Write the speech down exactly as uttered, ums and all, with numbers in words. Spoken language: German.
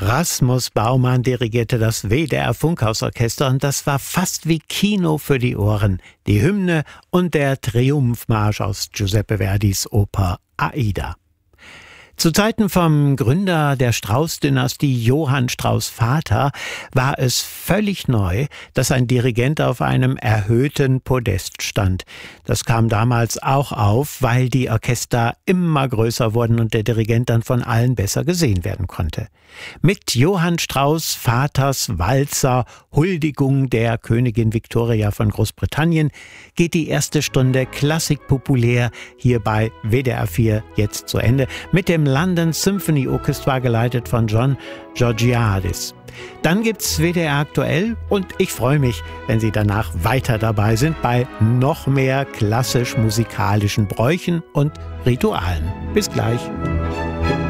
Rasmus Baumann dirigierte das W D R Funkhausorchester und das war fast wie Kino für die Ohren. Die Hymne und der Triumphmarsch aus Giuseppe Verdis Oper Aida. Zu Zeiten vom Gründer der Strauß-Dynastie, Johann Strauß Vater, war es völlig neu, dass ein Dirigent auf einem erhöhten Podest stand. Das kam damals auch auf, weil die Orchester immer größer wurden und der Dirigent dann von allen besser gesehen werden konnte. Mit Johann Strauß Vaters Walzer Huldigung der Königin Victoria von Großbritannien geht die erste Stunde Klassik populär hier bei W D R vier jetzt zu Ende mit dem London Symphony Orchestra, geleitet von John Georgiadis. Dann gibt's W D R aktuell und ich freue mich, wenn Sie danach weiter dabei sind bei noch mehr klassisch-musikalischen Bräuchen und Ritualen. Bis gleich.